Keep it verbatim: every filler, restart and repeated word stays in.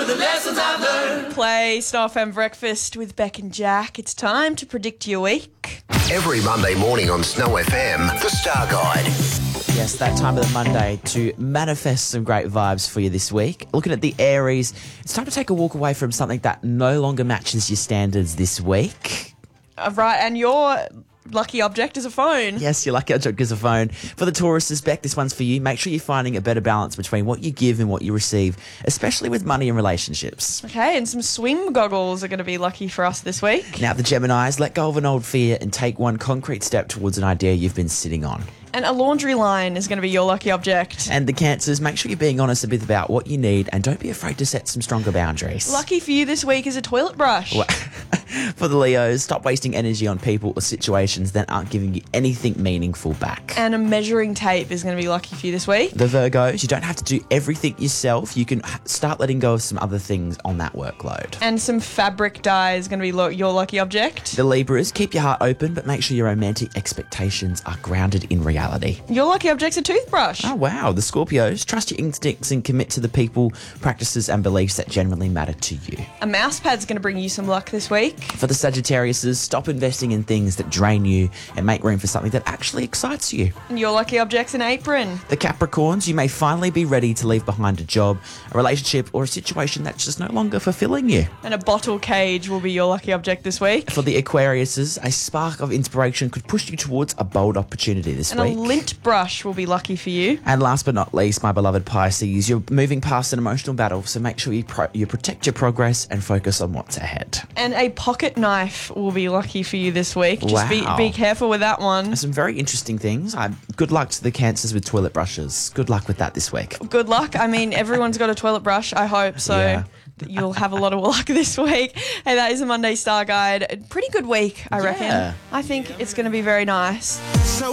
the lessons I've learned. Play Star F M Breakfast with Beck and Jack. It's time to predict your week. Every Monday morning on Snow F M, the Star Guide. Yes, that time of the Monday to manifest some great vibes for you this week. Looking at the Aries, it's time to take a walk away from something that no longer matches your standards this week. Uh, right, and your lucky object is a phone. Yes, your lucky object is a phone. For the Tauruses, Beck, this one's for you. Make sure you're finding a better balance between what you give and what you receive, especially with money and relationships. Okay, and some swim goggles are going to be lucky for us this week. Now, the Geminis, let go of an old fear and take one concrete step towards an idea you've been sitting on. And a laundry line is going to be your lucky object. And the Cancers, make sure you're being honest a bit about what you need and don't be afraid to set some stronger boundaries. Lucky for you this week is a toilet brush. Well, for the Leos, stop wasting energy on people or situations that aren't giving you anything meaningful back. And a measuring tape is going to be lucky for you this week. The Virgos, you don't have to do everything yourself. You can start letting go of some other things on that workload. And some fabric dye is going to be lo- your lucky object. The Libras, keep your heart open, but make sure your romantic expectations are grounded in reality. Your lucky object's a toothbrush. Oh, wow. The Scorpios, trust your instincts and commit to the people, practices and beliefs that genuinely matter to you. A mouse pad's going to bring you some luck this week. For the Sagittariuses, stop investing in things that drain you and make room for something that actually excites you. And your lucky object's an apron. The Capricorns, you may finally be ready to leave behind a job, a relationship or a situation that's just no longer fulfilling you. And a bottle cage will be your lucky object this week. For the Aquariuses, a spark of inspiration could push you towards a bold opportunity this And week. a lint brush will be lucky for you. And last but not least, my beloved Pisces, you're moving past an emotional battle, so make sure you pro- you protect your progress and focus on what's ahead. And a pocket knife will be lucky for you this week. Just Wow. be, be careful with that one. Some very interesting things. I, good luck to the Cancers with toilet brushes. Good luck with that this week. Good luck. I mean, everyone's got a toilet brush, I hope, so Yeah. you'll have a lot of luck this week. Hey, that is a Monday Star Guide. Pretty good week, I reckon. Yeah. I think it's going to be very nice.